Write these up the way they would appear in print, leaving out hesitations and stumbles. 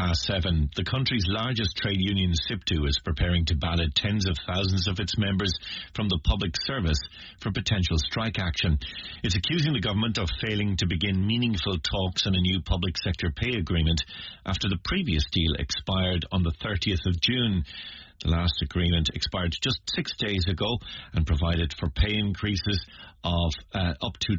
7:15. The country's largest trade union, SIPTU, is preparing to ballot tens of thousands of its members from the public service for potential strike action. It's accusing the government of failing to begin meaningful talks on a new public sector pay agreement after the previous deal expired on the 30th of June. The last agreement expired just 6 days ago and provided for pay increases of up to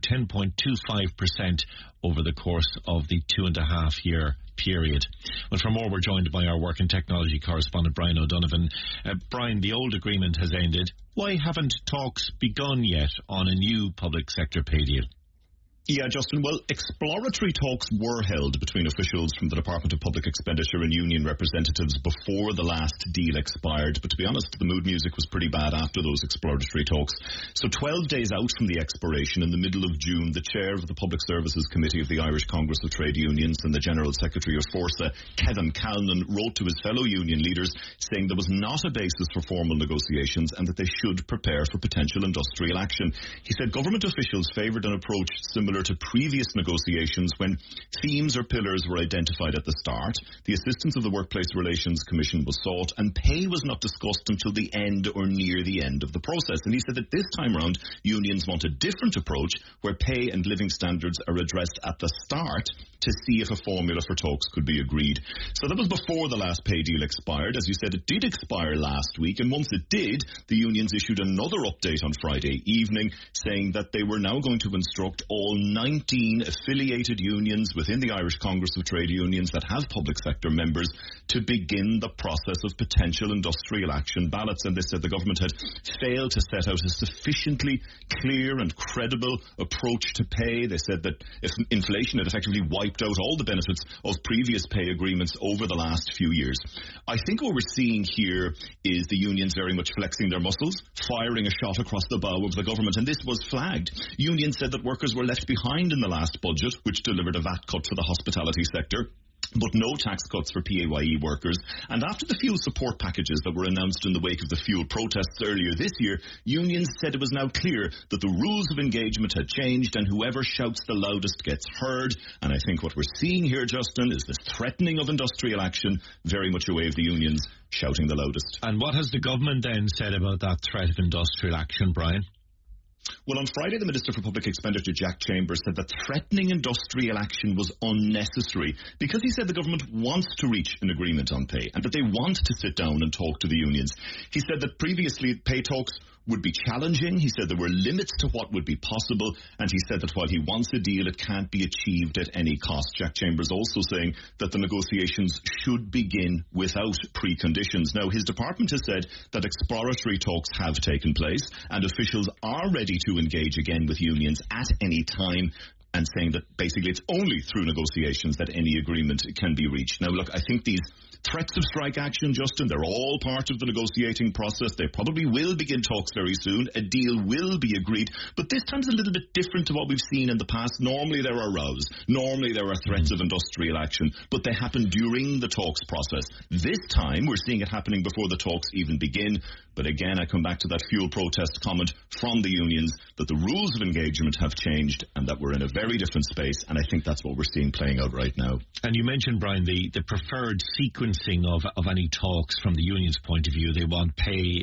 10.25% over the course of the 2.5-year period. Well, for more, we're joined by our work and technology correspondent, Brian O'Donovan. Brian, the old agreement has ended. Why haven't talks begun yet on a new public sector pay deal? Yeah, Justin, well, exploratory talks were held between officials from the Department of Public Expenditure and union representatives before the last deal expired. But to be honest, the mood music was pretty bad after those exploratory talks. So 12 days out from the expiration, in the middle of June, the chair of the Public Services Committee of the Irish Congress of Trade Unions and the General Secretary of Forsa, Kevin Callan, wrote to his fellow union leaders saying there was not a basis for formal negotiations and that they should prepare for potential industrial action. He said government officials favoured an approach similar to previous negotiations when themes or pillars were identified at the start, the assistance of the Workplace Relations Commission was sought, and pay was not discussed until the end or near the end of the process. And he said that this time round, unions want a different approach where pay and living standards are addressed at the start to see if a formula for talks could be agreed. So that was before the last pay deal expired. As you said, it did expire last week, and once it did, the unions issued another update on Friday evening saying that they were now going to instruct all 19 affiliated unions within the Irish Congress of Trade Unions that have public sector members to begin the process of potential industrial action ballots. And they said the government had failed to set out a sufficiently clear and credible approach to pay. They said that if inflation had effectively wiped out all the benefits of previous pay agreements over the last few years. I think what we're seeing here is the unions very much flexing their muscles, firing a shot across the bow of the government, and this was flagged. Unions said that workers were left behind in the last budget, which delivered a VAT cut for the hospitality sector, but no tax cuts for PAYE workers. And after the fuel support packages that were announced in the wake of the fuel protests earlier this year, unions said it was now clear that the rules of engagement had changed and whoever shouts the loudest gets heard. And I think what we're seeing here, Justin, is this threatening of industrial action, very much a way of the unions shouting the loudest. And what has the government then said about that threat of industrial action, Brian? Well, on Friday, the Minister for Public Expenditure, Jack Chambers, said that threatening industrial action was unnecessary because he said the government wants to reach an agreement on pay and that they want to sit down and talk to the unions. He said that previously pay talks would be challenging. He said there were limits to what would be possible, and he said that while he wants a deal, it can't be achieved at any cost. Jack Chambers also saying that the negotiations should begin without preconditions. Now, his department has said that exploratory talks have taken place, and officials are ready to engage again with unions at any time, and saying that basically it's only through negotiations that any agreement can be reached. Now, look, I think these threats of strike action, Justin, they're all part of the negotiating process. They probably will begin talks very soon. A deal will be agreed. But this time's a little bit different to what we've seen in the past. Normally there are rows. Normally there are threats of industrial action. But they happen during the talks process. This time we're seeing it happening before the talks even begin. But again, I come back to that fuel protest comment from the unions that the rules of engagement have changed and that we're in a very different space. And I think that's what we're seeing playing out right now. And you mentioned, Brian, the preferred sequencing of any talks from the union's point of view. They want pay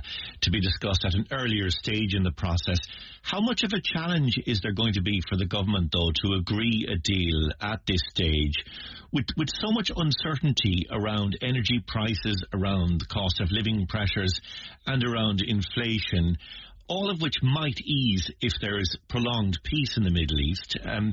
to be discussed at an earlier stage in the process. How much of a challenge is there going to be for the government, though, to agree a deal at this stage with so much uncertainty around energy prices, around the cost of living pressures and around inflation, all of which might ease if there is prolonged peace in the Middle East,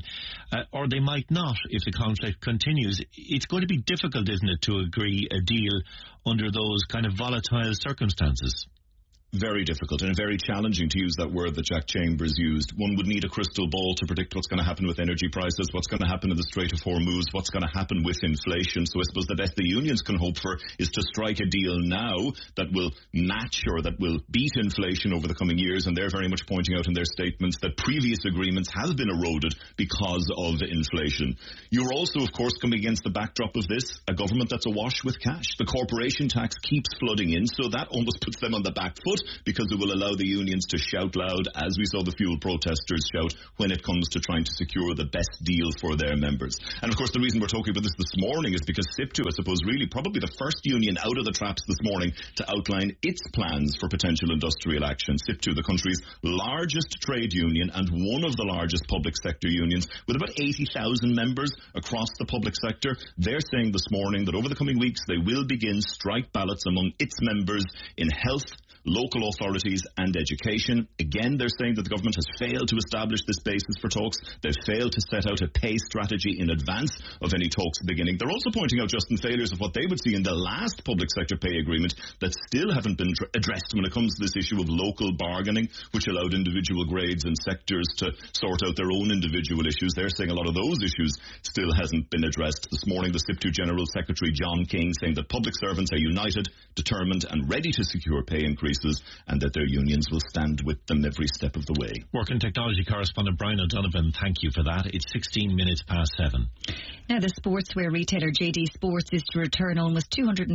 or they might not if the conflict continues? It's going to be difficult, isn't it, to agree a deal under those kind of volatile circumstances? Very difficult and very challenging, to use that word that Jack Chambers used. One would need a crystal ball to predict what's going to happen with energy prices, what's going to happen in the Strait of Hormuz, what's going to happen with inflation. So I suppose the best the unions can hope for is to strike a deal now that will match or that will beat inflation over the coming years. And they're very much pointing out in their statements that previous agreements have been eroded because of inflation. You're also, of course, coming against the backdrop of this, a government that's awash with cash. The corporation tax keeps flooding in, so that almost puts them on the back foot vote, because it will allow the unions to shout loud, as we saw the fuel protesters shout, when it comes to trying to secure the best deal for their members. And of course the reason we're talking about this morning is because SIPTU, I suppose, really probably the first union out of the traps this morning to outline its plans for potential industrial action. SIPTU, the country's largest trade union and one of the largest public sector unions, with about 80,000 members across the public sector, they're saying this morning that over the coming weeks they will begin strike ballots among its members in health, local authorities and education. Again, they're saying that the government has failed to establish this basis for talks. They've failed to set out a pay strategy in advance of any talks beginning. They're also pointing out, Justin, failures of what they would see in the last public sector pay agreement that still haven't been addressed when it comes to this issue of local bargaining, which allowed individual grades and sectors to sort out their own individual issues. They're saying a lot of those issues still hasn't been addressed. This morning, the SIPTU General Secretary John King saying that public servants are united, determined and ready to secure pay increases, and that their unions will stand with them every step of the way. Work and technology correspondent Brian O'Donovan, thank you for that. It's 16 minutes past 7. Now, the sportswear retailer JD Sports is to return almost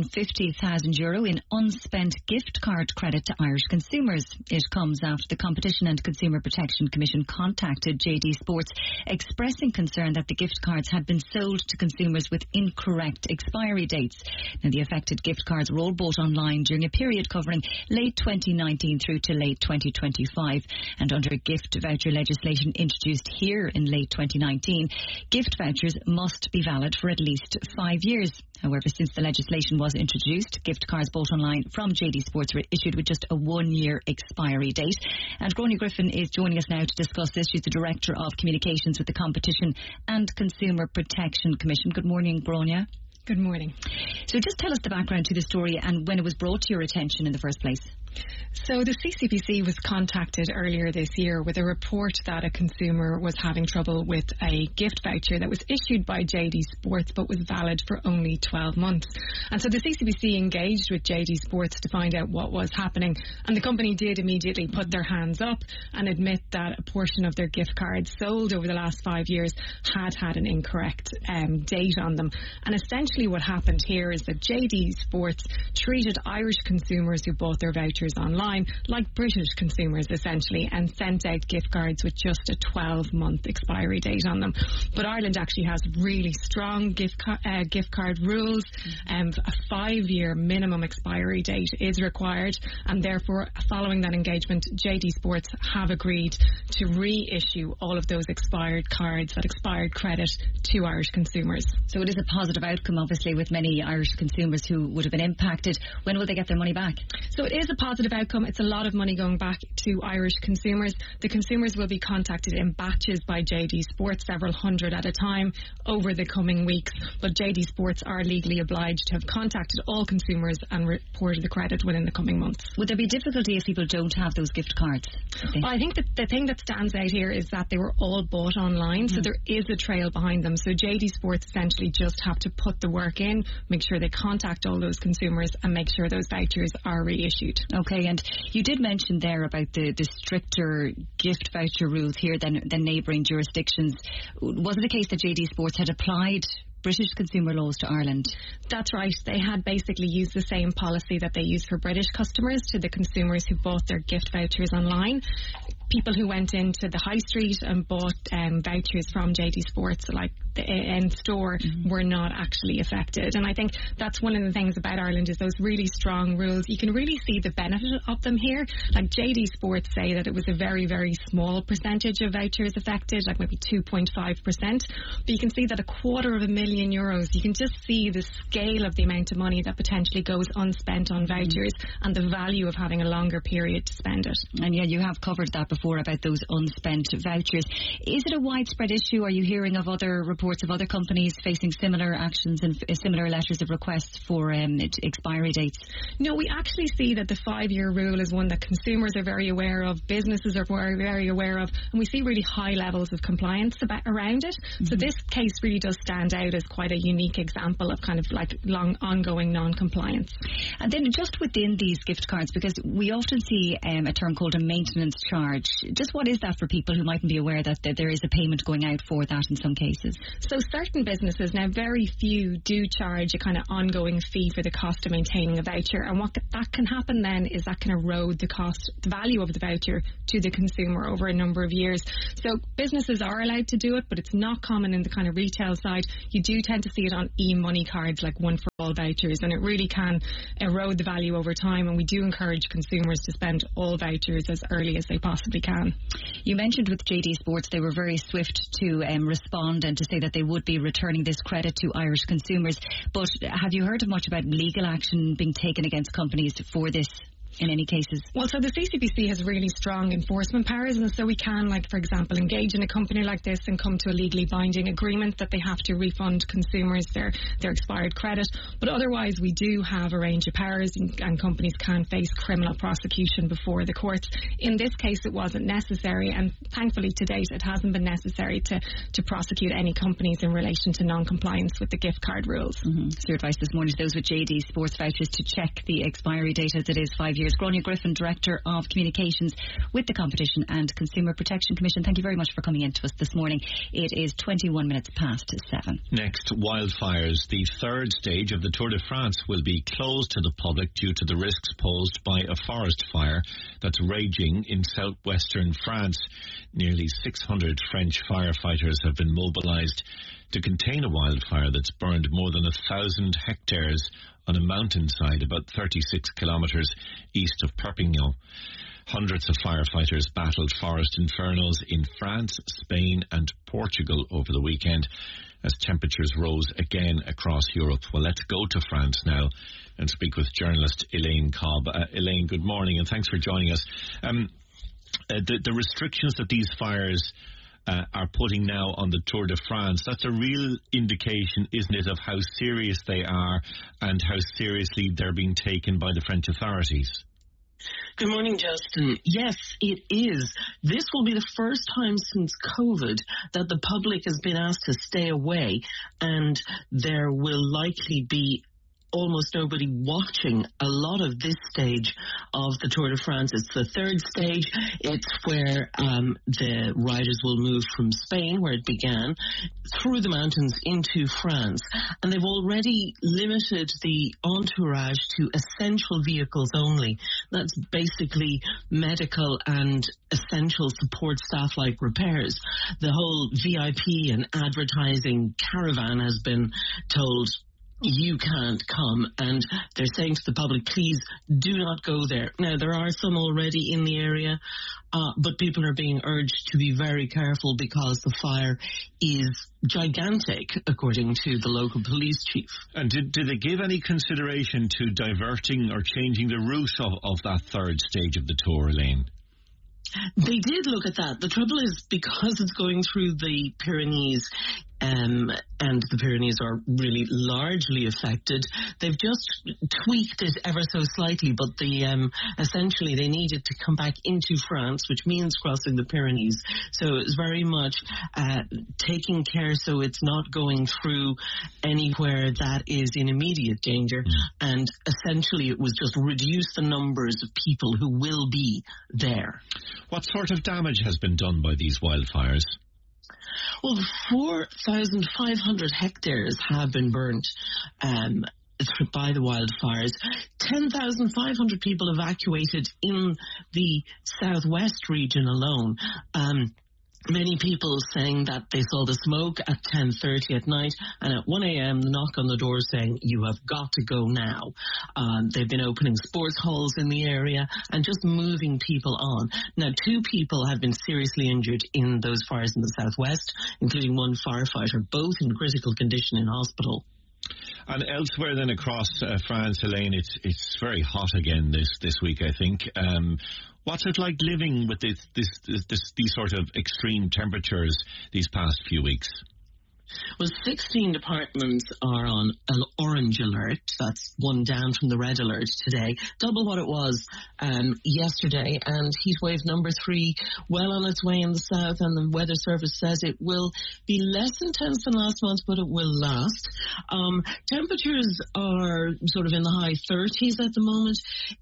€250,000 in unspent gift card credit to Irish consumers. It comes after the Competition and Consumer Protection Commission contacted JD Sports, expressing concern that the gift cards had been sold to consumers with incorrect expiry dates. Now, the affected gift cards were all bought online during a period covering late 2019 through to late 2025. And under gift voucher legislation introduced here in late 2019, gift vouchers must be valid for at least 5 years. However, since the legislation was introduced, gift cards bought online from JD Sports were issued with just a 1-year expiry date. And Gráinne Griffin is joining us now to discuss this. She's the Director of Communications with the Competition and Consumer Protection Commission. Good morning, Gráinne. Good morning. So just tell us the background to the story and when it was brought to your attention in the first place. So the CCPC was contacted earlier this year with a report that a consumer was having trouble with a gift voucher that was issued by JD Sports but was valid for only 12 months. And so the CCPC engaged with JD Sports to find out what was happening, and the company did immediately put their hands up and admit that a portion of their gift cards sold over the last 5 years had an incorrect date on them. And essentially what happened here is that JD Sports treated Irish consumers who bought their vouchers online like British consumers essentially, and sent out gift cards with just a 12-month expiry date on them. But Ireland actually has really strong gift card rules. A 5-year minimum expiry date is required, and therefore following that engagement, JD Sports have agreed to reissue all of those expired cards, that expired credit, to Irish consumers. So it is a positive outcome obviously with many Irish consumers who would have been impacted. When will they get their money back? So it is a positive outcome. It's a lot of money going back to Irish consumers. The consumers will be contacted in batches by JD Sports, several hundred at a time, over the coming weeks. But JD Sports are legally obliged to have contacted all consumers and reported the credit within the coming months. Would there be difficulty if people don't have those gift cards? Well, I think that the thing that stands out here is that they were all bought online, so there is a trail behind them. So JD Sports essentially just have to put the work in, make sure they contact all those consumers and make sure those vouchers are reissued. Okay, and you did mention there about the stricter gift voucher rules here than neighbouring jurisdictions. Was it a case that JD Sports had applied British consumer laws to Ireland? That's right. They had basically used the same policy that they used for British customers to the consumers who bought their gift vouchers online. People who went into the high street and bought vouchers from JD Sports, like the in-store, were not actually affected. And I think that's one of the things about Ireland is those really strong rules. You can really see the benefit of them here. Like JD Sports say that it was a very, very small percentage of vouchers affected, like maybe 2.5%. But you can see that €250,000, you can just see the scale of the amount of money that potentially goes unspent on vouchers and the value of having a longer period to spend it. And yeah, you have covered that before about those unspent vouchers. Is it a widespread issue? Are you hearing of other reports of other companies facing similar actions and similar letters of requests for expiry dates? No, we actually see that the 5-year rule is one that consumers are very aware of, businesses are very aware of, and we see really high levels of compliance around it. So this case really does stand out as quite a unique example of kind of like long ongoing non-compliance. And then just within these gift cards, because we often see a term called a maintenance charge. Just what is that for people who mightn't be aware that there is a payment going out for that in some cases? So certain businesses, now very few, do charge a kind of ongoing fee for the cost of maintaining a voucher. And what that can happen then is that can erode the value of the voucher to the consumer over a number of years. So businesses are allowed to do it, but it's not common in the kind of retail side. You do tend to see it on e-money cards like One for All vouchers, and it really can erode the value over time, and we do encourage consumers to spend all vouchers as early as they possibly can. You mentioned with JD Sports they were very swift to respond and to say that they would be returning this credit to Irish consumers, but have you heard of much about legal action being taken against companies for this in any cases? Well, so the CCPC has really strong enforcement powers, and so we can, like, for example, engage in a company like this and come to a legally binding agreement that they have to refund consumers their expired credit. But otherwise, we do have a range of powers, and companies can face criminal prosecution before the courts. In this case, it wasn't necessary, and thankfully to date, it hasn't been necessary to prosecute any companies in relation to non-compliance with the gift card rules. Mm-hmm. So your advice this morning to those with JD Sports vouchers to check the expiry date, as it is 5 years. Gráinne Griffin, Director of Communications with the Competition and Consumer Protection Commission, thank you very much for coming in to us this morning. It is 21 minutes past 7. Next, wildfires. The third stage of the Tour de France will be closed to the public due to the risks posed by a forest fire that's raging in southwestern France. Nearly 600 French firefighters have been mobilised to contain a wildfire that's burned more than 1,000 hectares on a mountainside about 36 kilometres east of Perpignan. Hundreds of firefighters battled forest infernos in France, Spain and Portugal over the weekend as temperatures rose again across Europe. Well, let's go to France now and speak with journalist Elaine Cobb. Elaine, good morning and thanks for joining us. The restrictions that these fires are putting now on the Tour de France, that's a real indication, isn't it, of how serious they are and how seriously they're being taken by the French authorities? Good morning, Justin. Yes, it is. This will be the first time since COVID that the public has been asked to stay away, and there will likely be almost nobody watching a lot of this stage of the Tour de France. It's the third stage. It's where the riders will move from Spain, where it began, through the mountains into France. And they've already limited the entourage to essential vehicles only. That's basically medical and essential support staff like repairs. The whole VIP and advertising caravan has been told you can't come, and they're saying to the public, please do not go there. Now, there are some already in the area, but people are being urged to be very careful because the fire is gigantic, according to the local police chief. And did they give any consideration to diverting or changing the route of that third stage of the Tour, Elaine? They did look at that. The trouble is, because it's going through the Pyrenees, and the Pyrenees are really largely affected, they've just tweaked it ever so slightly, but essentially they needed to come back into France, which means crossing the Pyrenees. So it's very much taking care so it's not going through anywhere that is in immediate danger, and essentially it was just reduce the numbers of people who will be there. What sort of damage has been done by these wildfires? Well, 4,500 hectares have been burnt by the wildfires. 10,500 people evacuated in the southwest region alone. Many people saying that they saw the smoke at 10:30 at night, and at 1 a.m. the knock on the door saying, you have got to go now. They've been opening sports halls in the area and just moving people on. Now, 2 people have been seriously injured in those fires in the southwest, including 1 firefighter, both in critical condition in hospital. And elsewhere then across France, Elaine, it's very hot again this week, I think. What's it like living with these sort of extreme temperatures these past few weeks? Well, 16 departments are on an orange orange alert. That's one down from the red alert today. Double what it was yesterday. And heatwave number 3 well on its way in the south, and the Weather Service says it will be less intense than last month, but it will last. Temperatures are sort of in the high 30s at the moment.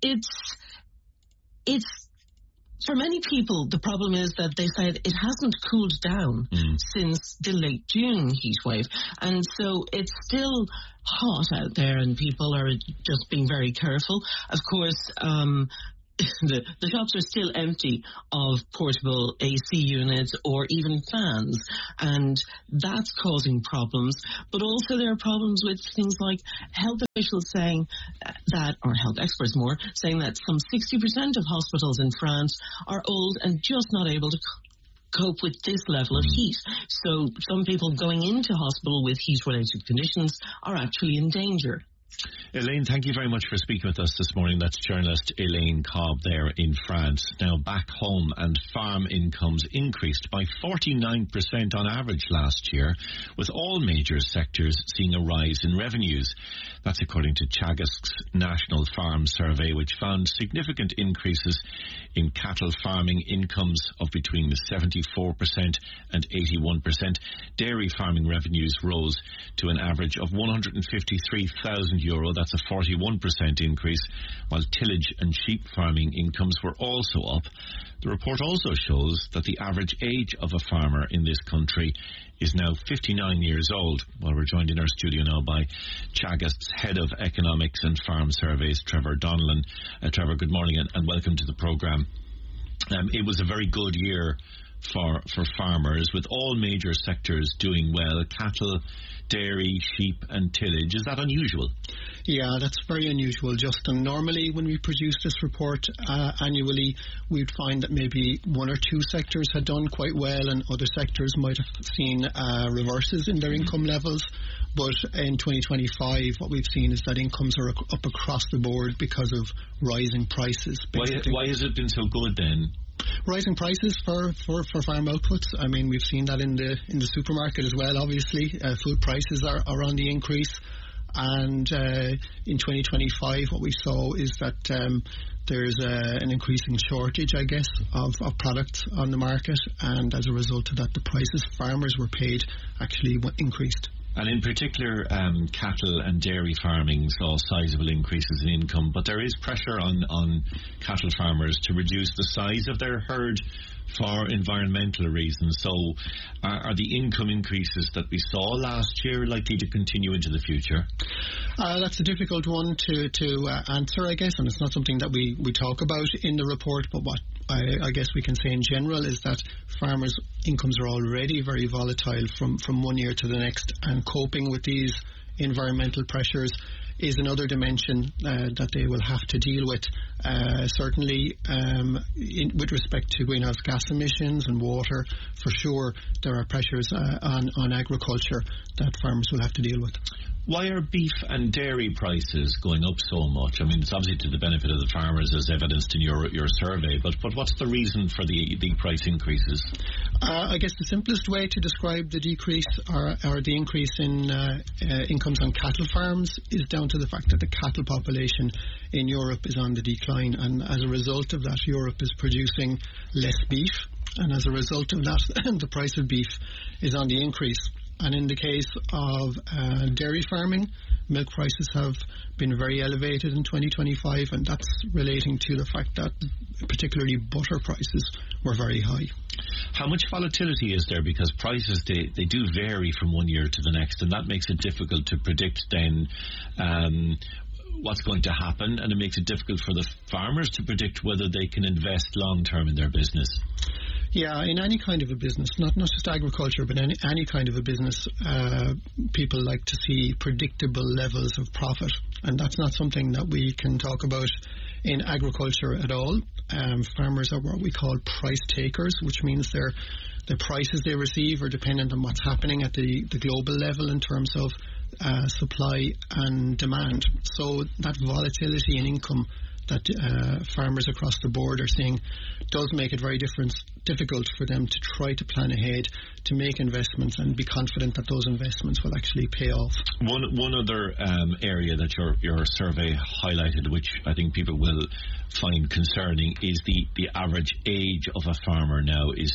It's for many people, the problem is that they said it hasn't cooled down since the late June heatwave. And so it's still hot out there, and people are just being very careful. Of course, the shops are still empty of portable AC units or even fans, and that's causing problems. But also there are problems with things like health officials saying that, or health experts more, saying that some 60% of hospitals in France are old and just not able to cope with this level of heat. So some people going into hospital with heat-related conditions are actually in danger. Elaine, thank you very much for speaking with us this morning. That's journalist Elaine Cobb there in France. Now back home, and farm incomes increased by 49% on average last year, with all major sectors seeing a rise in revenues. That's according to Teagasc's National Farm Survey, which found significant increases in cattle farming incomes of between 74% and 81%. Dairy farming revenues rose to an average of €153,000. That's a 41% increase, while tillage and sheep farming incomes were also up. The report also shows that the average age of a farmer in this country is now 59 years old. Well, we're joined in our studio now by Teagasc's Head of Economics and Farm Surveys, Trevor Donnellan. Trevor, good morning and welcome to the programme. It was a very good year for farmers, with all major sectors doing well: cattle, dairy, sheep and tillage. Is that unusual? Yeah, that's very unusual, Justin. Normally when we produce this report annually, we'd find that maybe one or two sectors had done quite well and other sectors might have seen reverses in their income levels. But in 2025, what we've seen is that incomes are up across the board because of rising prices. Why has it been so good then? Rising prices for farm outputs. I mean, we've seen that in the supermarket as well, obviously. Food prices are on the increase. And in 2025, what we saw is that there's an increasing shortage, I guess, of products on the market. And as a result of that, the prices farmers were paid actually increased. And in particular, cattle and dairy farming saw sizable increases in income, but there is pressure on cattle farmers to reduce the size of their herd for environmental reasons. So are the income increases that we saw last year likely to continue into the future? That's a difficult one to answer, I guess, and it's not something that we talk about in the report, but what I guess we can say in general is that farmers' incomes are already very volatile from one year to the next, and coping with these environmental pressures is another dimension that they will have to deal with. Certainly, with respect to greenhouse gas emissions and water, for sure, there are pressures on agriculture that farmers will have to deal with. Why are beef and dairy prices going up so much? I mean, it's obviously to the benefit of the farmers, as evidenced in your survey, but what's the reason for the price increases? I guess the simplest way to describe the decrease or the increase in incomes on cattle farms is down to the fact that the cattle population in Europe is on the decline, and as a result of that, Europe is producing less beef, and as a result of that, the price of beef is on the increase. And in the case of dairy farming, milk prices have been very elevated in 2025, and that's relating to the fact that particularly butter prices were very high. How much volatility is there? Because prices, they do vary from one year to the next, and that makes it difficult to predict then what's going to happen, and it makes it difficult for the farmers to predict whether they can invest long term in their business. Yeah, in any kind of a business, not just agriculture, but any kind of a business, people like to see predictable levels of profit, and that's not something that we can talk about in agriculture at all. Farmers are what we call price takers, which means the prices they receive are dependent on what's happening at the global level in terms of supply and demand. So that volatility in income that farmers across the board are seeing does make it very difficult for them to try to plan ahead, to make investments and be confident that those investments will actually pay off. One other area that your survey highlighted, which I think people will find concerning, is the average age of a farmer now is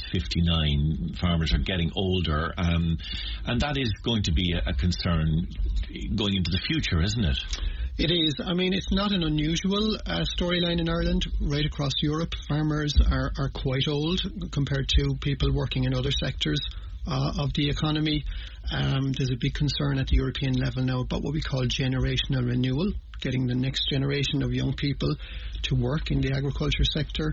59. Farmers are getting older, and that is going to be a concern going into the future, isn't it? It is. I mean, it's not an unusual storyline in Ireland. Right across Europe, farmers are quite old compared to people working in other sectors of the economy. There's a big concern at the European level now about what we call generational renewal, getting the next generation of young people to work in the agriculture sector.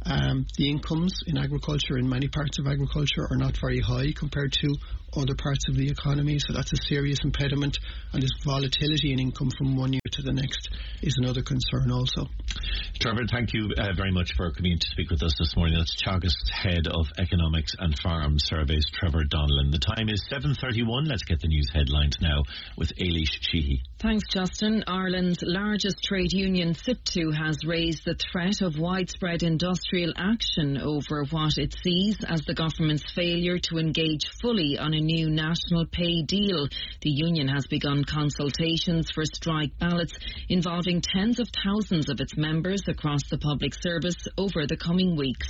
The incomes in agriculture, in many parts of agriculture, are not very high compared to other parts of the economy, so that's a serious impediment, and this volatility in income from one year to the next is another concern also. Trevor, thank you very much for coming to speak with us this morning. That's Teagasc's Head of Economics and Farm Surveys, Trevor Donnellan. The time is 7:31. Let's get the news headlines now with Ailish Sheehy. Thanks, Justin. Ireland's largest trade union, SIPTU, has raised the threat of widespread industrial action over what it sees as the government's failure to engage fully on a new national pay deal. The union has begun consultations for strike ballots involving tens of thousands of its members across the public service over the coming weeks.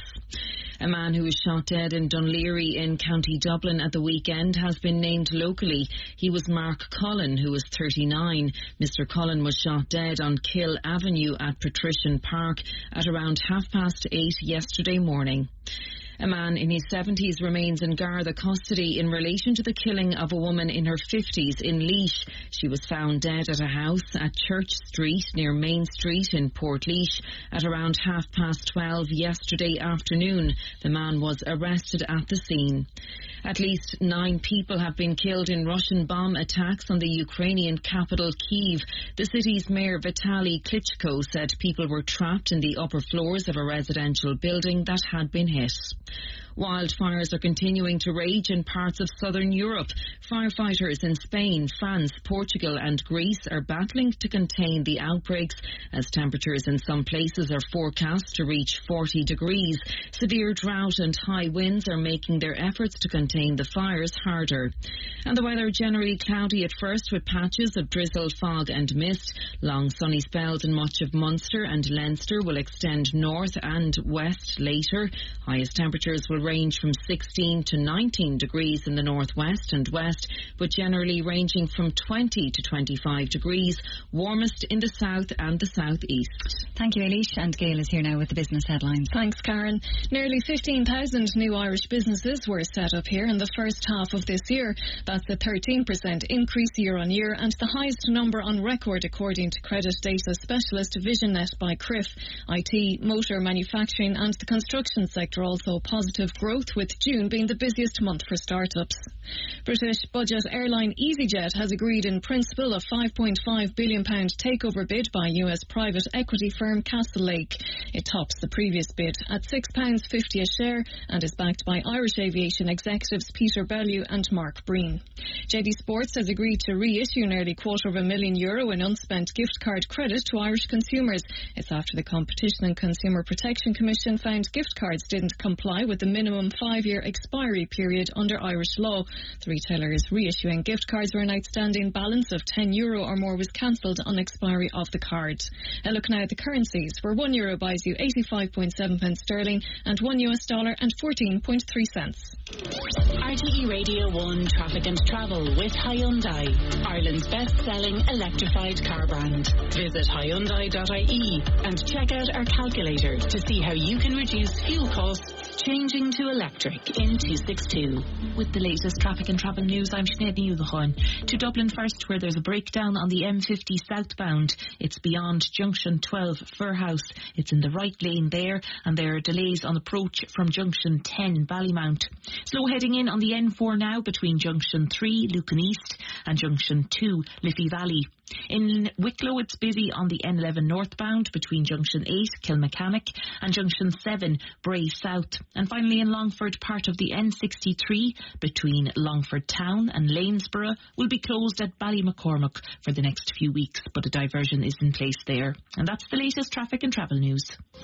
A man who was shot dead in Dunleary in County Dublin at the weekend has been named locally. He was Mark Cullen, who was 39. Mr. Cullen was shot dead on Kill Avenue at Patrician Park at around 8:30 yesterday morning. A man in his 70s remains in Garda custody in relation to the killing of a woman in her 50s in Laois. She was found dead at a house at Church Street near Main Street in Portlaoise at around 12:30 yesterday afternoon. The man was arrested at the scene. At least 9 people have been killed in Russian bomb attacks on the Ukrainian capital Kyiv. The city's mayor Vitaly Klitschko said people were trapped in the upper floors of a residential building that had been hit. Wildfires are continuing to rage in parts of southern Europe. Firefighters in Spain, France, Portugal and Greece are battling to contain the outbreaks as temperatures in some places are forecast to reach 40 degrees. Severe drought and high winds are making their efforts to contain the fires harder. And the weather generally cloudy at first with patches of drizzle, fog and mist. Long sunny spells in much of Munster and Leinster will extend north and west later. Highest temperatures will range from 16 to 19 degrees in the northwest and west, but generally ranging from 20 to 25 degrees, warmest in the south and the southeast. Thank you, Ailish. And Gail is here now with the business headlines. Thanks, Karen. Nearly 15,000 new Irish businesses were set up here in the first half of this year. That's a 13% increase year on year and the highest number on record according to credit data specialist VisionNet by CRIF. IT, motor manufacturing and the construction sector also positive growth, with June being the busiest month for startups. British budget airline EasyJet has agreed in principle a £5.5 billion takeover bid by US private equity firm Castlelake. It tops the previous bid at £6.50 a share and is backed by Irish aviation executives Peter Bellew and Mark Breen. JD Sports has agreed to reissue nearly €250,000 in unspent gift card credit to Irish consumers. It's after the Competition and Consumer Protection Commission found gift cards didn't comply with the minimum 5-year expiry period under Irish law. The retailer is reissuing gift cards where an outstanding balance of €10 or more was cancelled on expiry of the card. A look now at the currencies, where €1 buys you 85.7 pence sterling and $1 and 14.3 cents. RTE Radio 1 Traffic and Travel with Hyundai, Ireland's best-selling electrified car brand. Visit Hyundai.ie and check out our calculator to see how you can reduce fuel costs changing to electric in 262. With the latest traffic and travel news, I'm Sinead Newlachon. To Dublin first, where there's a breakdown on the M50 southbound. It's beyond Junction 12 Firhouse. It's in the right lane there, and there are delays on approach from Junction 10 Ballymount. Slow heading in on the N4 now between Junction 3 Lucan East and Junction 2 Liffey Valley. In Wicklow, it's busy on the N11 northbound between Junction 8, Kilmechanic, and Junction 7, Bray South. And finally in Longford, part of the N63 between Longford Town and Lanesborough will be closed at Ballymaccormack for the next few weeks, but a diversion is in place there. And that's the latest traffic and travel news.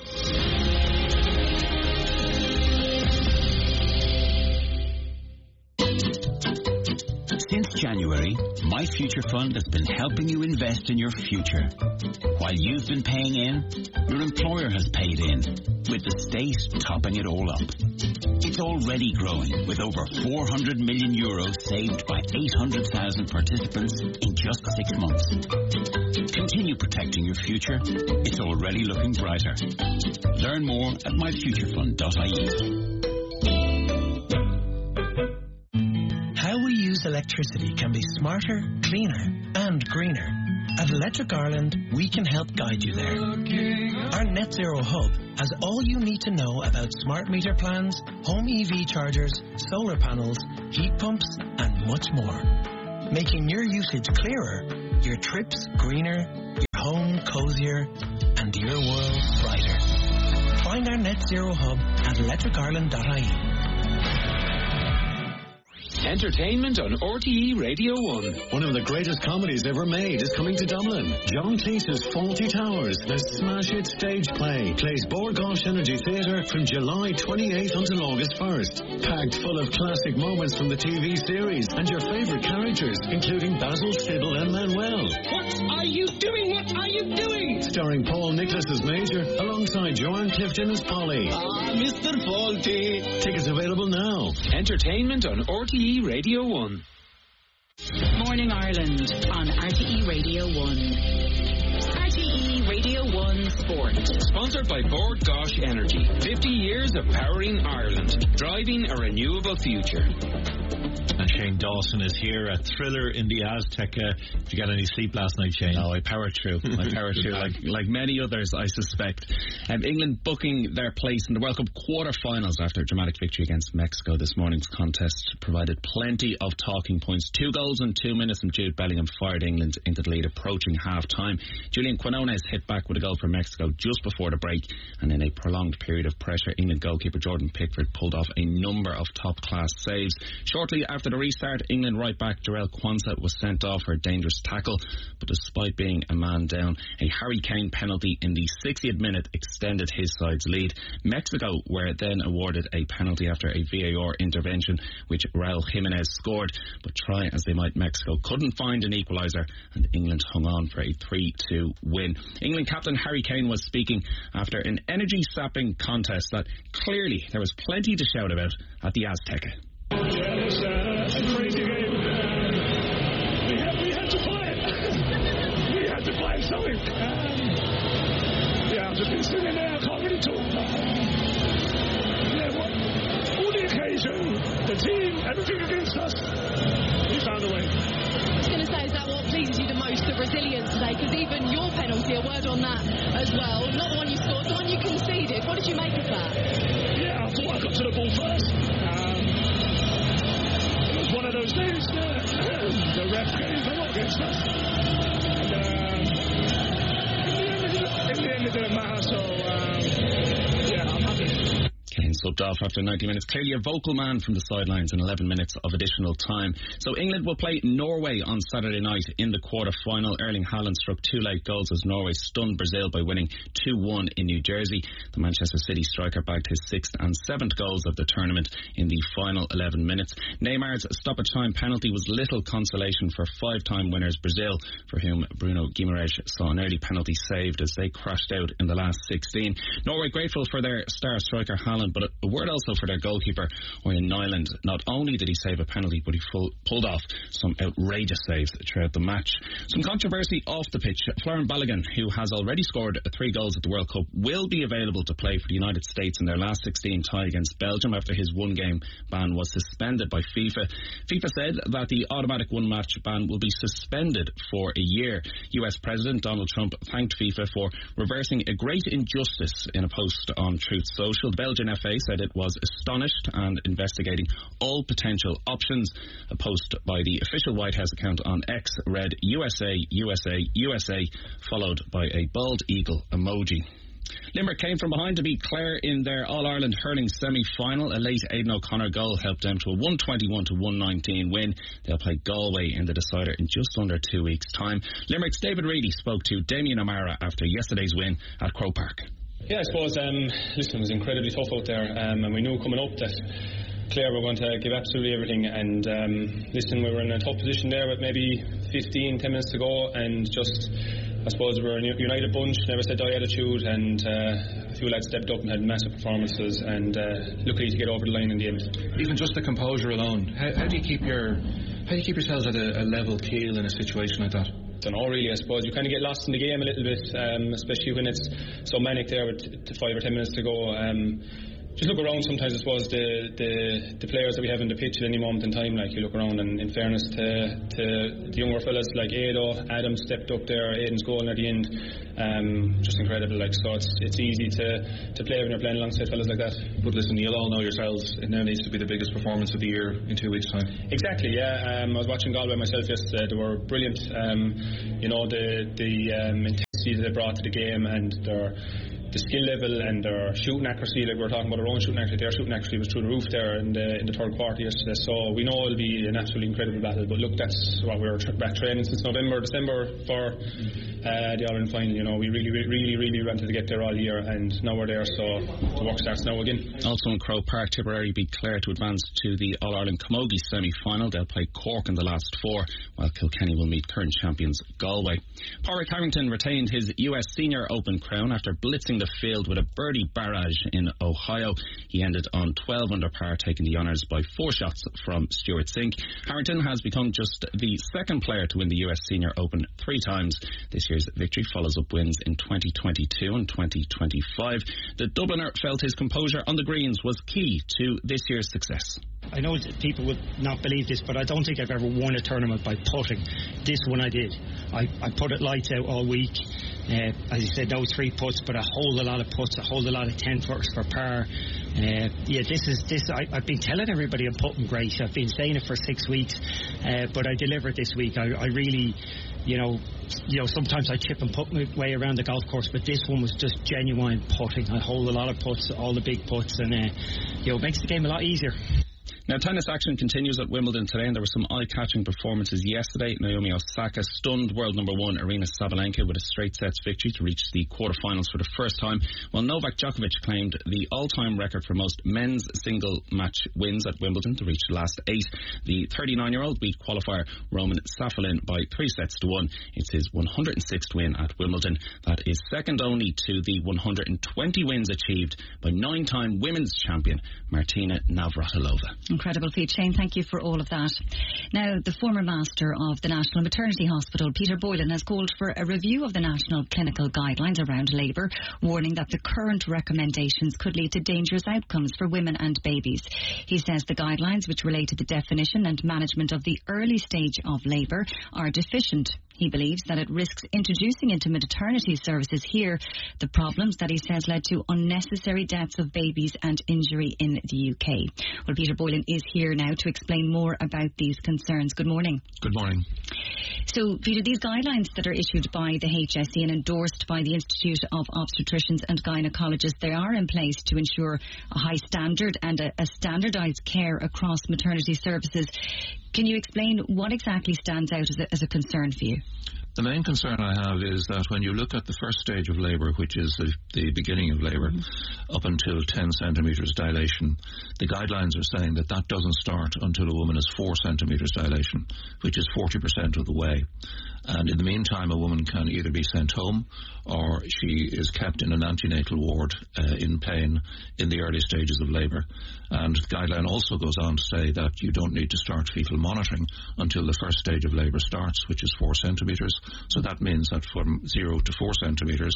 Since January, My Future Fund has been helping you invest in your future. While you've been paying in, your employer has paid in, with the state topping it all up. It's already growing, with over €400 million saved by 800,000 participants in just 6 months. Continue protecting your future. It's already looking brighter. Learn more at myfuturefund.ie. How we use electricity can be smarter, cleaner and greener. At Electric Ireland, we can help guide you there. Our Net Zero Hub has all you need to know about smart meter plans, home EV chargers, solar panels, heat pumps and much more. Making your usage clearer, your trips greener, your home cozier and your world brighter. Find our Net Zero Hub at electricireland.ie. Entertainment on RTE Radio 1. One of the greatest comedies ever made is coming to Dublin. John Cleese's Fawlty Towers, the smash hit stage play, plays Bord Gáis Energy Theatre from July 28th until August 1st. Packed full of classic moments from the TV series and your favourite characters, including Basil, Sybil and Manuel. What are you doing? What are you doing? Starring Paul Nicholas as Major, alongside Joanne Clifton as Polly. Mr. Fawlty. Tickets available now. Entertainment on RTE Radio 1. Morning Ireland on RTE Radio 1. RTE Radio 1 Sport. Sponsored by Bord Gáis Energy. 50 years of powering Ireland. Driving a renewable future. And Shane Dawson is here, a thriller in the Azteca. Did you get any sleep last night, Shane? No, I powered through. like many others, I suspect. England booking their place in the World Cup quarter-finals after a dramatic victory against Mexico. This morning's contest provided plenty of talking points. 2 goals in 2 minutes from Jude Bellingham fired England into the lead approaching half-time. Julian Quinones hit back with a goal for Mexico just before the break, and in a prolonged period of pressure, England goalkeeper Jordan Pickford pulled off a number of top-class saves. Shortly after the restart, England right back Jarell Quansah was sent off for a dangerous tackle, but despite being a man down, a Harry Kane penalty in the 60th minute extended his side's lead. Mexico were then awarded a penalty after a VAR intervention, which Raúl Jiménez scored, but try as they might, Mexico couldn't find an equaliser, and England hung on for a 3-2 win. England captain Harry Kane was speaking after an energy-sapping contest that clearly there was plenty to shout about at the Azteca. Yeah, it was a crazy game. We had to play it. We had to play something. I've just been sitting there. I can't really talk. All the occasion, the team, everything against us, we found a way. I was going to say, is that what pleases you the most, the resilience today? Because even your penalty, a word on that as well, not the one you scored, the one you conceded. What did you make of that? Yeah, I thought I got to the ball first. One of those days, the ref gave a lot against us. And in the end, it didn't matter, so I'm happy. Kane subbed off after 90 minutes. Clearly a vocal man from the sidelines in 11 minutes of additional time. So England will play Norway on Saturday night in the quarter-final. Erling Haaland struck 2 late goals as Norway stunned Brazil by winning 2-1 in New Jersey. The Manchester City striker bagged his 6th and 7th goals of the tournament in the final 11 minutes. Neymar's stoppage time penalty was little consolation for 5-time winners Brazil, for whom Bruno Guimaraes saw an early penalty saved as they crashed out in the last 16. Norway grateful for their star striker Haaland, but a word also for their goalkeeper Owen Nyland. Not only did he save a penalty, but he pulled off some outrageous saves throughout the match. Some controversy off the pitch. Florian Balogun, who has already scored 3 goals at the World Cup, will be available to play for the United States in their last 16 tie against Belgium after his 1-game ban was suspended by FIFA. FIFA said that the automatic 1-match ban will be suspended for a year. US President Donald Trump thanked FIFA for reversing a great injustice in a post on Truth Social. The Belgian FA said it was astonished and investigating all potential options. A post by the official White House account on X read USA, USA, USA, followed by a bald eagle emoji. Limerick came from behind to beat Clare in their All-Ireland hurling semi-final. A late Aidan O'Connor goal helped them to a 121-119 win. They'll play Galway in the decider in just under 2 weeks' time. Limerick's David Reedy spoke to Damien O'Mara after yesterday's win at Croke Park. Yeah, I suppose, listen, it was incredibly tough out there, and we knew coming up that Clare were going to give absolutely everything, and listen, we were in a tough position there with maybe 10 minutes to go, and just, I suppose, we were a united bunch, never said die attitude, and a few lads stepped up and had massive performances, and luckily to get over the line in the end. Even just the composure alone, how do you keep yourselves at a level keel in a situation like that? I don't know really, I suppose. You kind of get lost in the game a little bit, especially when it's so manic there with 5 or 10 minutes to go. Just look around sometimes, I suppose, the players that we have in the pitch at any moment in time, like you look around, and in fairness to the younger fellas like Ado, Adam stepped up there, Aidan's goal at the end, just incredible, like, so it's easy to play when you're playing alongside fellas like that. But listen, you'll all know yourselves, it now needs to be the biggest performance of the year in 2 weeks' time. Exactly, yeah. I was watching Galway myself yesterday. They were brilliant. You know, the intensity that they brought to the game, and the skill level and their shooting accuracy, like we were talking about our own shooting accuracy, their shooting accuracy was through the roof there in the third quarter yesterday, so we know it'll be an absolutely incredible battle. But look, that's what we were back training since December for the All-Ireland final. You know, we really wanted to get there all year, and now we're there, so the work starts now again. Also in Croke Park, Tipperary beat Clare to advance to the All-Ireland Camogie semi-final. They'll play Cork in the last 4, while Kilkenny will meet current champions Galway. Pádraig Harrington retained his US Senior Open crown after blitzing the field with a birdie barrage in Ohio. He ended on 12 under par, taking the honours by 4 shots from Stuart Sink. Harrington has become just the second player to win the US Senior Open 3 times. This year's victory follows up wins in 2022 and 2025. The Dubliner felt his composure on the greens was key to this year's success. I know people would not believe this, but I don't think I've ever won a tournament by putting. This one I did. I put it lights out all week. As you said, no 3 putts, but I hold a lot of putts. I hold a lot of 10-footers for par. I've been telling everybody I'm putting great. I've been saying it for 6 weeks, but I delivered this week. I really, you know, sometimes I chip and put my way around the golf course, but this one was just genuine putting. I hold a lot of putts, all the big putts, and it makes the game a lot easier. Now, tennis action continues at Wimbledon today, and there were some eye-catching performances yesterday. Naomi Osaka stunned world number 1 Aryna Sabalenka with a straight sets victory to reach the quarterfinals for the first time, while Novak Djokovic claimed the all-time record for most men's single match wins at Wimbledon to reach the last 8. The 39-year-old beat qualifier Roman Safin by 3 sets to 1. It's his 106th win at Wimbledon. That is second only to the 120 wins achieved by 9-time women's champion Martina Navratilova. Incredible feat, Shane. Thank you for all of that. Now, the former master of the National Maternity Hospital, Peter Boylan, has called for a review of the national clinical guidelines around labour, warning that the current recommendations could lead to dangerous outcomes for women and babies. He says the guidelines, which relate to the definition and management of the early stage of labour, are deficient. He believes that it risks introducing into maternity services here the problems that he says led to unnecessary deaths of babies and injury in the UK. Well, Peter Boylan is here now to explain more about these concerns. Good morning. Good morning. So, Peter, these guidelines that are issued by the HSE and endorsed by the Institute of Obstetricians and Gynecologists, they are in place to ensure a high standard and a standardised care across maternity services. Can you explain what exactly stands out as a concern for you? The main concern I have is that when you look at the first stage of labour, which is the beginning of labour, up until 10 centimetres dilation, the guidelines are saying that doesn't start until a woman has 4 centimetres dilation, which is 40% of the way. And in the meantime, a woman can either be sent home or she is kept in an antenatal ward in pain in the early stages of labour. And the guideline also goes on to say that you don't need to start fetal monitoring until the first stage of labour starts, which is 4 centimetres. So that means that from 0 to 4 centimetres,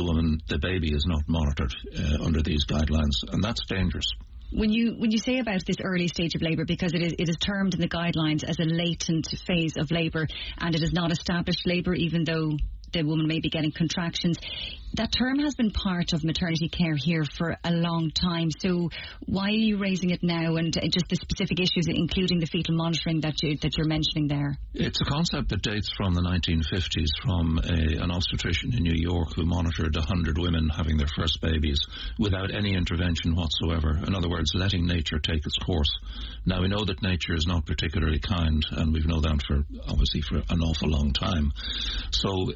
the baby is not monitored under these guidelines, and that's dangerous. When you say about this early stage of labour, because it is termed in the guidelines as a latent phase of labour, and it is not established labour, even though the woman may be getting contractions, That term has been part of maternity care here for a long time, so why are you raising it now, and just the specific issues, including the fetal monitoring that you're mentioning there? It's a concept that dates from the 1950s, from an obstetrician in New York who monitored 100 women having their first babies without any intervention whatsoever. In other words, letting nature take its course. Now, we know that nature is not particularly kind, and we've known that for an awful long time. So,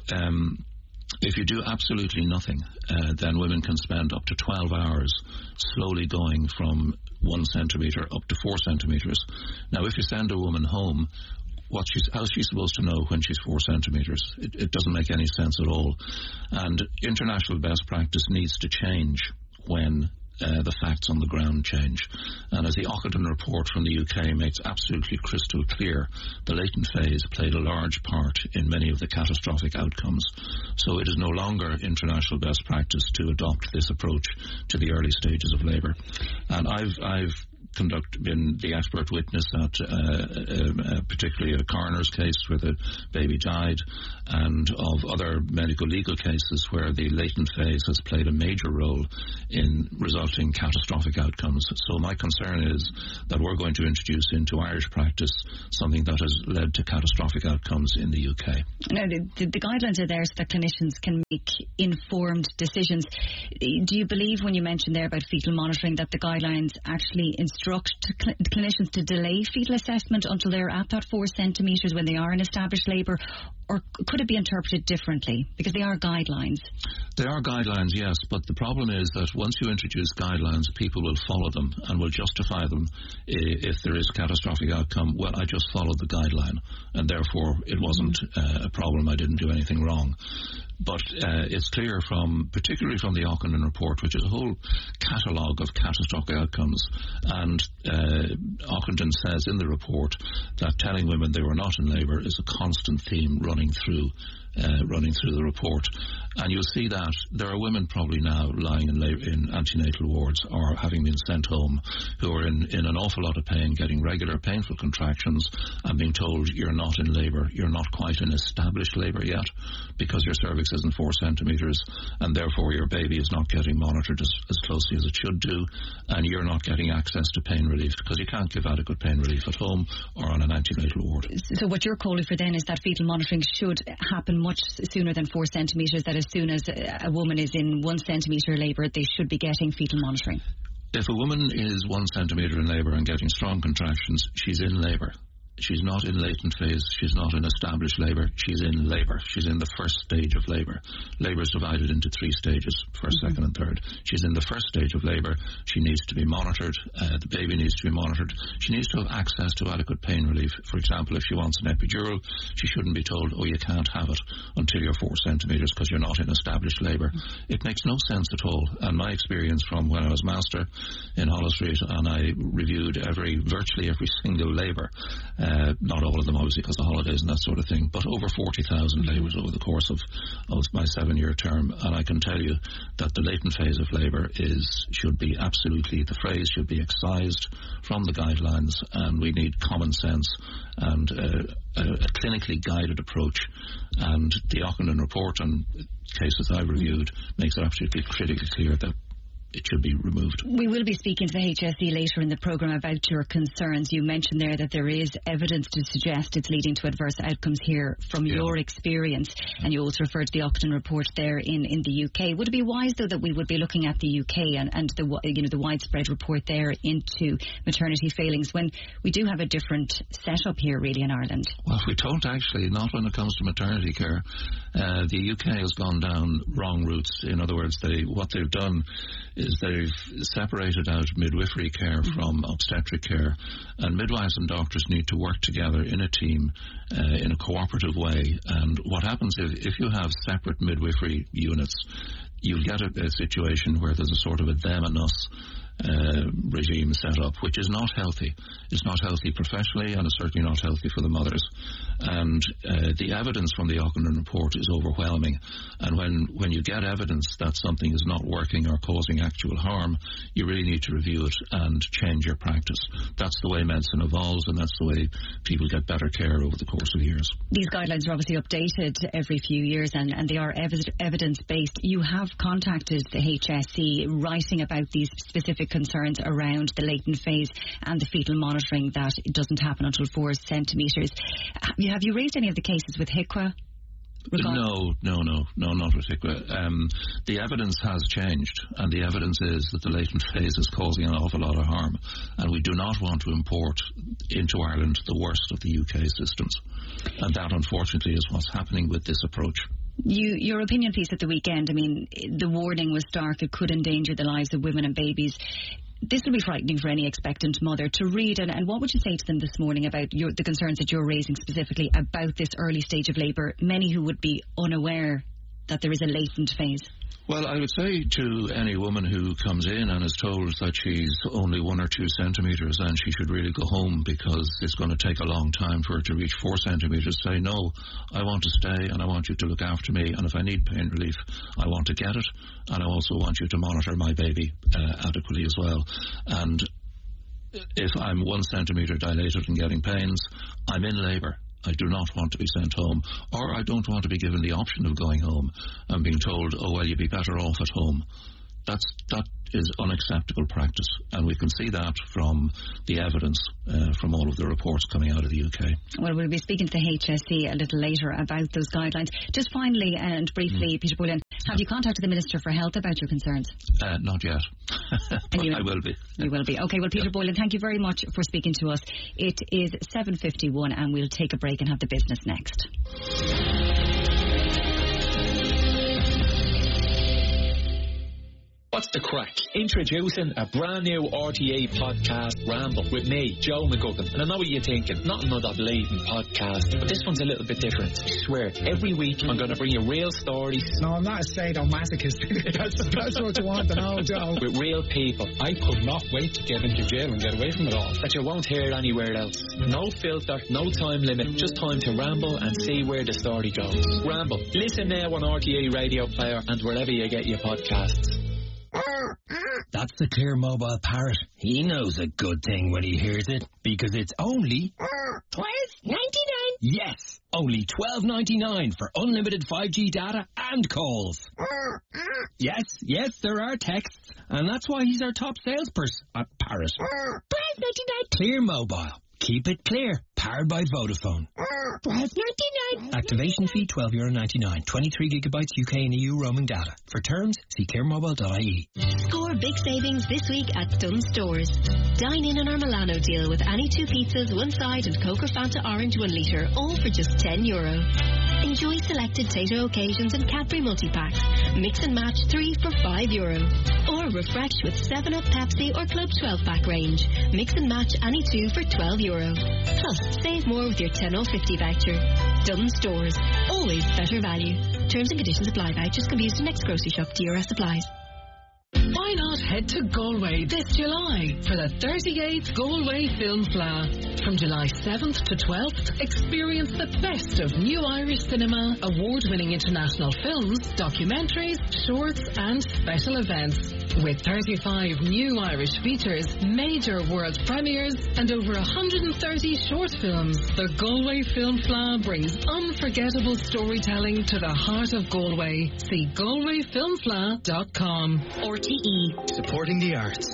if you do absolutely nothing, then women can spend up to 12 hours slowly going from 1 centimetre up to 4 centimetres. Now, if you send a woman home, how's she supposed to know when she's 4 centimetres? It doesn't make any sense at all. And international best practice needs to change when the facts on the ground change. And as the Ockenden report from the UK makes absolutely crystal clear, the latent phase played a large part in many of the catastrophic outcomes. So it is no longer international best practice to adopt this approach to the early stages of labour. And I've been the expert witness at particularly a coroner's case where the baby died, and of other medical legal cases where the latent phase has played a major role in resulting catastrophic outcomes. So my concern is that we're going to introduce into Irish practice something that has led to catastrophic outcomes in the UK. Now, the guidelines are there so that clinicians can make informed decisions. Do you believe, when you mentioned there about fetal monitoring, that the guidelines actually instruct clinicians to delay fetal assessment until they're at that 4 centimetres when they are in established labour, or could it be interpreted differently? Because they are guidelines. They are guidelines, yes, but the problem is that once you introduce guidelines, people will follow them and will justify them if there is catastrophic outcome. Well, I just followed the guideline, and therefore it wasn't a problem. I didn't do anything wrong. But it's clear particularly from the Ockenden report, which is a whole catalogue of catastrophic outcomes, and Ockenden says in the report that telling women they were not in labour is a constant theme running through the report. And you'll see that there are women probably now lying in antenatal wards or having been sent home who are in an awful lot of pain, getting regular painful contractions and being told you're not in labour, you're not quite in established labour yet because your cervix isn't 4 centimetres and therefore your baby is not getting monitored as closely as it should do, and you're not getting access to pain relief because you can't give adequate pain relief at home or on an antenatal ward. So what you're calling for then is that fetal monitoring should happen much sooner than 4 centimetres, that as soon as a woman is in 1 centimetre labour, they should be getting fetal monitoring. If a woman is 1 centimetre in labour and getting strong contractions, she's in labour. She's not in latent phase. She's not in established labour. She's in labour. She's in the first stage of labour. Labour is divided into 3 stages, first, second and third. She's in the first stage of labour. She needs to be monitored. The baby needs to be monitored. She needs to have access to adequate pain relief. For example, if she wants an epidural, she shouldn't be told, oh, you can't have it until you're 4 centimetres because you're not in established labour. It makes no sense at all. And my experience from when I was master in Holles Street, and I reviewed virtually every single labour, not all of them obviously because of holidays and that sort of thing, but over 40,000 labours over the course of my 7-year term, and I can tell you that the latent phase of labour should be absolutely, the phrase should be excised from the guidelines, and we need common sense and a clinically guided approach. And the Ockenden report on cases I've reviewed makes it absolutely critically clear that it should be removed. We will be speaking to the HSE later in the programme about your concerns. You mentioned there that there is evidence to suggest it's leading to adverse outcomes here from your experience, and you also referred to the Ockenden report there in the UK. Would it be wise, though, that we would be looking at the UK and the widespread report there into maternity failings when we do have a different setup here really in Ireland? Well, we don't actually, not when it comes to maternity care. The UK has gone down wrong routes. In other words, what they've done is they've separated out midwifery care from obstetric care, and midwives and doctors need to work together in a team in a cooperative way. And what happens if you have separate midwifery units, you'll get a situation where there's a sort of a them and us regime set up, which is not healthy. It's not healthy professionally, and it's certainly not healthy for the mothers. And the evidence from the Auckland report is overwhelming. And when you get evidence that something is not working or causing actual harm, you really need to review it and change your practice. That's the way medicine evolves, and that's the way people get better care over the course of years. These guidelines are obviously updated every few years, and they are evidence-based. You have contacted the HSE writing about these specific concerns around the latent phase and the fetal monitoring, that it doesn't happen until 4 centimetres. Have you raised any of the cases with HIQA? No, not with HIQA. The evidence has changed, and the evidence is that the latent phase is causing an awful lot of harm, and we do not want to import into Ireland the worst of the UK systems. And that, unfortunately, is what's happening with this approach. Your opinion piece at the weekend, I mean, the warning was stark. It could endanger the lives of women and babies. This will be frightening for any expectant mother to read. And what would you say to them this morning about the concerns that you're raising specifically about this early stage of labour? Many who would be unaware that there is a latent phase. Well, I would say to any woman who comes in and is told that she's only 1 or 2 centimetres and she should really go home because it's going to take a long time for her to reach 4 centimetres, say, no, I want to stay and I want you to look after me, and if I need pain relief, I want to get it, and I also want you to monitor my baby adequately as well. And if I'm 1 centimetre dilated and getting pains, I'm in labour. I do not want to be sent home, or I don't want to be given the option of going home and being told, oh, well, you'd be better off at home. That is unacceptable practice, and we can see that from the evidence from all of the reports coming out of the UK. Well, we'll be speaking to the HSE a little later about those guidelines. Just finally and briefly, Peter Boylan, have you contacted the Minister for Health about your concerns? Not yet, but I will be. You will be. Okay, well, Peter Boylan, thank you very much for speaking to us. It is 7:51 and we'll take a break and have the business next. What's the crack? Introducing a brand new RTA podcast, Ramble, with me, Joe McGuckin. And I know what you're thinking, not another blatant podcast, but this one's a little bit different. I swear, every week I'm going to bring you real stories. No, I'm not a sadomasochist. that's what you want to know, Joe. With real people. I could not wait to get into jail and get away from it all. That you won't hear anywhere else. No filter, no time limit, just time to ramble and see where the story goes. Ramble. Listen now on RTA Radio Player and wherever you get your podcasts. That's the Clear Mobile Parrot. He knows a good thing when he hears it, because it's only $12.99. Yes, only $12.99 for unlimited 5G data and calls. Yes, there are texts, and that's why he's our top salesperson at Parrot. $12.99. Clear Mobile. Keep it clear. Powered by Vodafone. $12.99. Activation fee €12.99. 23 gigabytes UK and EU roaming data. For terms, see clearmobile.ie. Score big savings this week at Dunn Stores. Dine in on our Milano deal with any 2 pizzas, 1 side and Coke or Fanta Orange 1 litre, all for just €10. Enjoy selected Tato occasions and Cadbury multi-packs. Mix and match 3 for €5. Or refresh with 7-Up, Pepsi or Club 12-pack range. Mix and match any 2 for €12. Plus, save more with your 10 or 50 voucher. Dunn Stores. Always better value. Terms and conditions apply. Vouchers can be used in next grocery shop. DRS applies. Why not head to Galway this July for the 38th Galway Film Fleadh? From July 7th to 12th, experience the best of new Irish cinema, award-winning international films, documentaries, shorts and special events. With 35 new Irish features, major world premieres and over 130 short films, the Galway Film Fleadh brings unforgettable storytelling to the heart of Galway. See galwayfilmfleadh.com. RTE. Supporting the arts.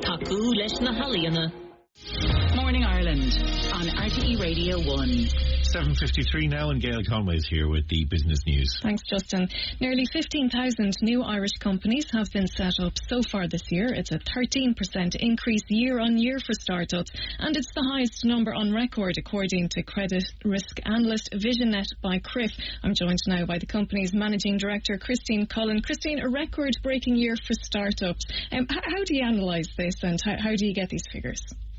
Morning Ireland on RTE Radio 1. 7:53 now, and Gail Conway is here with the business news. Thanks, Justin. Nearly 15,000 new Irish companies have been set up so far this year. It's a 13% increase year on year for startups, and it's the highest number on record, according to credit risk analyst VisionNet by CRIF. I'm joined now by the company's managing director, Christine Cullen. Christine, a record-breaking year for startups. How do you analyse this, and how do you get these figures?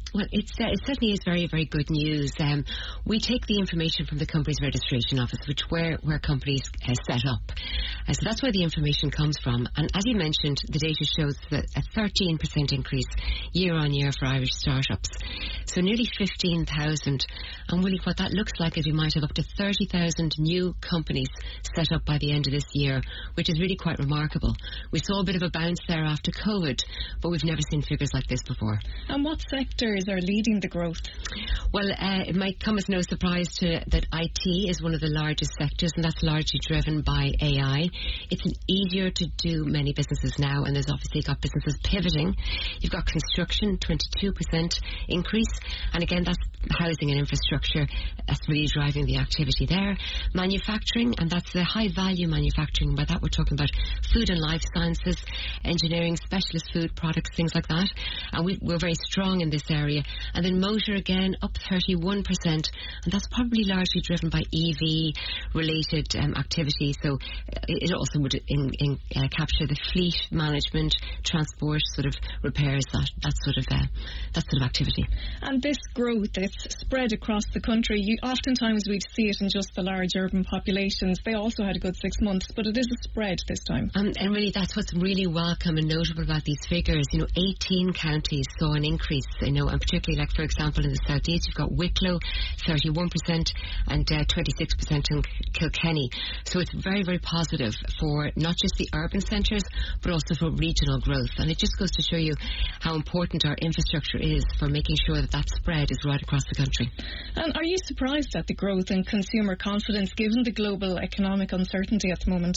Well, it certainly is very, very good news. We take the information from the company's registration office, which where companies set up. So that's where the information comes from. And as you mentioned, the data shows that a 13% increase year on year for Irish startups. So nearly 15,000. And really what that looks like is we might have up to 30,000 new companies set up by the end of this year, which is really quite remarkable. We saw a bit of a bounce there after COVID, but we've never seen figures like this before. And what sectors are leading the growth? Well, it might come as no surprise that IT is one of the largest sectors, and that's largely driven by AI. It's easier to do many businesses now, and there's obviously got businesses pivoting. You've got construction, 22% increase, and again, that's housing and infrastructure. That's really driving the activity there. Manufacturing, and that's the high-value manufacturing. By that, we're talking about food and life sciences, engineering, specialist food products, things like that. And we're very strong in this area. And then motor, again, up 31%, and that's probably largely driven by EV-related activity. So it also would capture the fleet management, transport, sort of repairs, that sort of activity. And this growth, it's spread across the country. Oftentimes we'd see it in just the large urban populations. They also had a good 6 months, but it is a spread this time. And really, that's what's really welcome and notable about these figures. 18 counties saw an increase, and particularly, like, for example, in the southeast, you've got Wicklow, 31%, and 26% in Kilkenny. So it's very, very positive for not just the urban centres, but also for regional growth. And it just goes to show you how important our infrastructure is for making sure that spread is right across the country. And are you surprised at the growth in consumer confidence given the global economic uncertainty at the moment?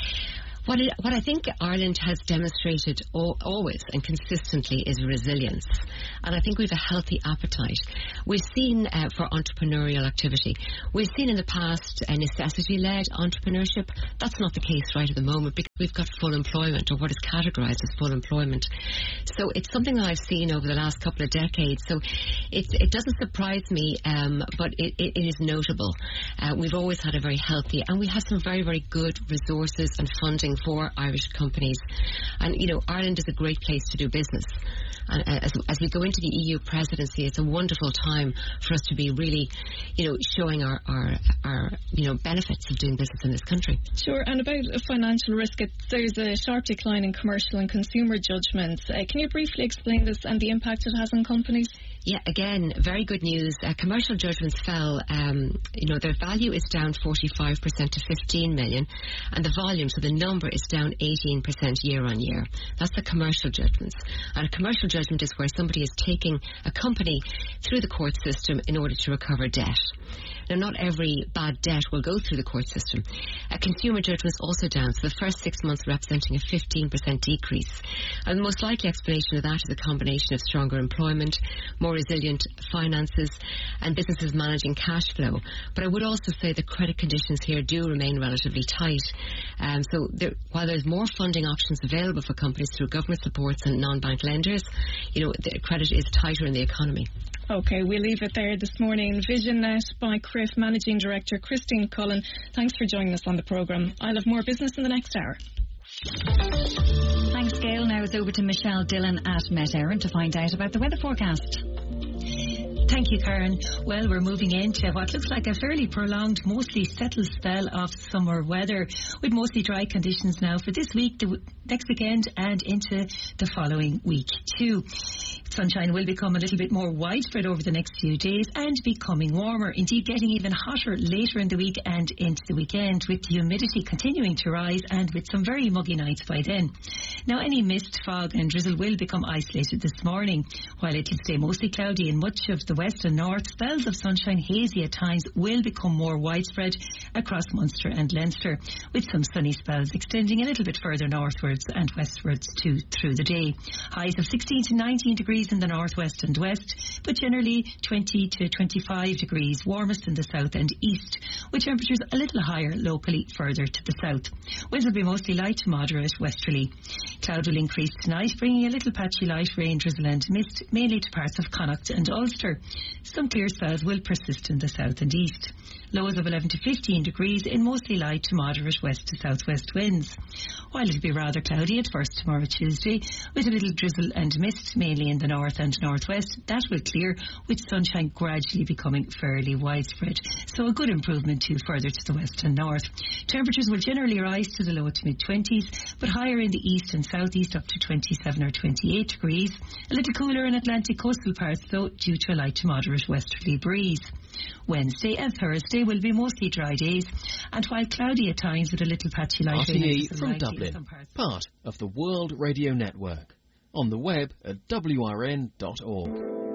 What I think Ireland has demonstrated always and consistently is resilience. And I think we have a healthy appetite. We've seen for entrepreneurial activity. We've seen in the past necessity-led entrepreneurship. That's not the case right at the moment because we've got full employment, or what is categorised as full employment. So it's something that I've seen over the last couple of decades. So it doesn't surprise me, but it is notable. We've always had a very healthy, and we have some very, very good resources and funding for Irish companies. And, Ireland is a great place to do business. And as we go into the EU presidency, it's a wonderful time for us to be really, showing our benefits of doing business in this country. Sure. And about financial risk, there's a sharp decline in commercial and consumer judgments. Can you briefly explain this and the impact it has on companies? Yeah, again, very good news. Commercial judgments fell. Their value is down 45% to 15 million, and the volume, so the number, is down 18% year on year. That's the commercial judgments. And a commercial judgment is where somebody is taking a company through the court system in order to recover debt. Now, not every bad debt will go through the court system. Consumer judgments also down, so the first 6 months representing a 15% decrease. And the most likely explanation of that is a combination of stronger employment, more resilient finances, and businesses managing cash flow. But I would also say the credit conditions here do remain relatively tight. While there's more funding options available for companies through government supports and non-bank lenders, the credit is tighter in the economy. Okay, we'll leave it there this morning. VisionNet by CRIF Managing Director Christine Cullen, thanks for joining us on the programme. I'll have more business in the next hour. Thanks, Gail. Now it's over to Michelle Dillon at Met Éireann to find out about the weather forecast. Thank you, Karen. Well, we're moving into what looks like a fairly prolonged, mostly settled spell of summer weather, with mostly dry conditions now for this week, the next weekend, and into the following week too. Sunshine will become a little bit more widespread over the next few days and becoming warmer, indeed getting even hotter later in the week and into the weekend, with the humidity continuing to rise and with some very muggy nights by then. Now, any mist, fog and drizzle will become isolated this morning, while it will stay mostly cloudy in much of the west and north. Spells of sunshine, hazy at times, will become more widespread across Munster and Leinster, with some sunny spells extending a little bit further northwards and westwards too through the day. Highs of 16 to 19 degrees in the northwest and west, but generally 20 to 25 degrees, warmest in the south and east, with temperatures a little higher locally further to the south. Winds will be mostly light to moderate westerly. Cloud will increase tonight, bringing a little patchy light rain, drizzle and mist, mainly to parts of Connacht and Ulster. Some clear spells will persist in the south and east. Lows of 11 to 15 degrees in mostly light to moderate west to southwest winds. while it'll be rather cloudy at first tomorrow Tuesday, with a little drizzle and mist mainly in the north and northwest. That will clear, with sunshine gradually becoming fairly widespread. So a good improvement too further to the west and north. Temperatures will generally rise to the low to mid-20s, but higher in the east and southeast up to 27 or 28 degrees. A little cooler in Atlantic coastal parts though, due to a light to moderate westerly breeze. Wednesday and Thursday will be mostly dry days, and while cloudy at times with a little patchy light rain. RTE from Dublin, part of the World Radio Network. On the web at wrn.org.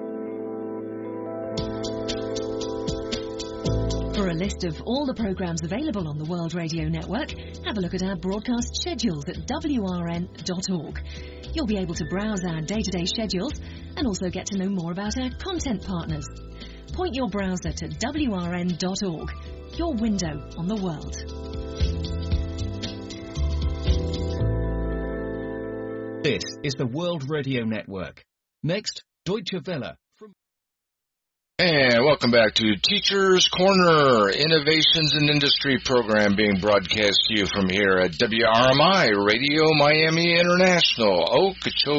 For a list of all the programmes available on the World Radio Network, have a look at our broadcast schedules at wrn.org. You'll be able to browse our day-to-day schedules and also get to know more about our content partners. Point your browser to wrn.org, your window on the world. This is the World Radio Network. Next, Deutsche Welle. And welcome back to Teachers Corner, Innovations in Industry program being broadcast to you from here at WRMI Radio Miami International, Okeechobee.